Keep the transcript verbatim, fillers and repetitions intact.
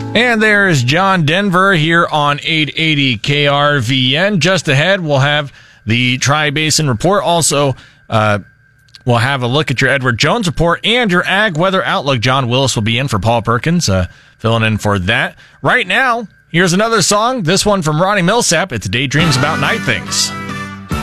And there's John Denver here on eight eighty K R V N. Just ahead, we'll have the Tri-Basin Report. Also, uh, we'll have a look at your Edward Jones Report and your Ag Weather Outlook. John Willis will be in for Paul Perkins, uh, filling in for that. Right now, here's another song. This one from Ronnie Millsap. It's Daydreams About Night Things.